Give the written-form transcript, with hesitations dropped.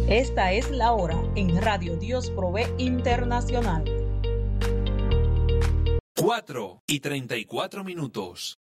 Esta es la hora en Radio Dios Provee Internacional. 4:34.